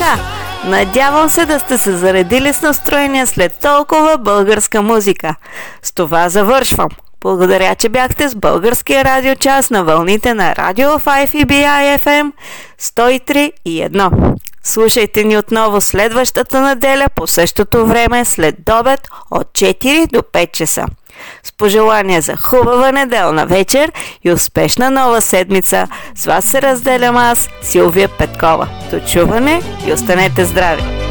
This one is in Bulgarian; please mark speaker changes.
Speaker 1: така, надявам се да сте се заредили с настроение след толкова българска музика. С това завършвам. Благодаря, че бяхте с българския радиочас на вълните на Radio 5 и BI FM 103.1. Слушайте ни отново следващата неделя по същото време след обед от 4 до 5 часа. С пожелание за хубава неделна вечер и успешна нова седмица, с вас се разделям аз, Силвия Петкова. До чуване и останете здрави!